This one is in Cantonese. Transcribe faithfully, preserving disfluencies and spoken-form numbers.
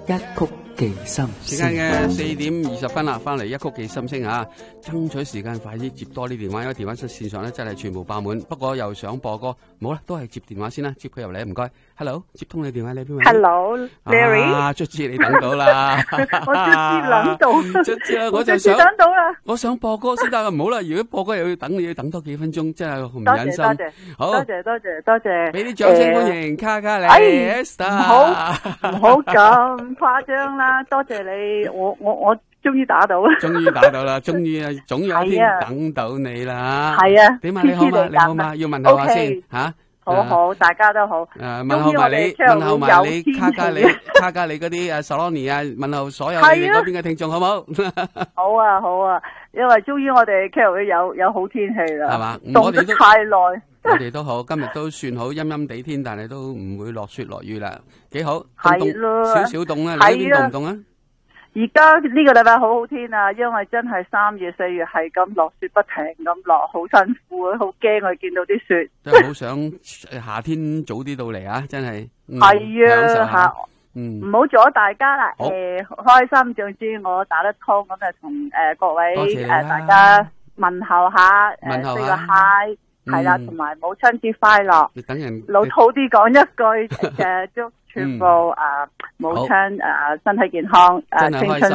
一曲寄心聲。 時間嘅四點二十分啦，翻嚟一曲寄心聲啊！爭取時間快啲接多啲電話，因為電話線上咧真係全部爆滿。不過又想播歌，冇啦，都係接電話先啦，接佢入嚟，唔該。Hello， 接通你電話，你邊位 ？Hello，Larry。 啊，卒之你等到啦， 我卒之諗到， 卒之啦，我就想等到啦，我想播歌先得，唔好啦，如果播歌又要等，你要等多幾分鐘，真係唔忍心。 多謝， 好， 多謝，多謝，多謝。 俾啲掌聲歡迎卡卡你 ，Esther。 唔好唔好咁誇張啦，多謝你，我我我終於打到啦， 終於打到啦，終於啊，總有一天等到你啦。 係啊， 點啊？你好嘛？你好嘛？要問候下先吓。 好好，大家都好。 誒，問候埋你，問候埋你卡卡你卡卡你嗰啲誒 Saloni 啊，問候所有你哋嗰邊嘅聽眾，好唔好？ 好啊，好啊，因為終於我哋 Carol 有有好天氣啦， 係嘛？ 凍得太耐。 我哋都好，今日都算好，陰陰地天，但係都唔會落雪落雨啦，幾好。 係咯， 少少凍啦，你嗰邊凍唔凍啊？ 而家呢個禮拜好好天啊，因為真係三月四月係咁落雪不停咁落，好辛苦啊，好驚我見到啲雪。 真係好想夏天早啲到嚟啊！真係。 係啊，吓， 嗯， 唔好阻大家啦。誒，開心，總之我打得通，咁就同誒各位誒大家問候下，誒四個嗨。係啦，同埋母親節快樂。 你等人老土啲講一句，誒，祝全部誒母親誒身體健康，誒青春。